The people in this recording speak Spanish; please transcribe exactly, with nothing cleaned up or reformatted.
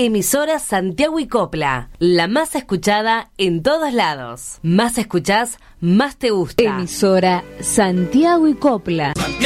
Emisora Santiago y Copla, la más escuchada en todos lados. Más escuchás, más te gusta. Emisora Santiago y Copla. Santiago.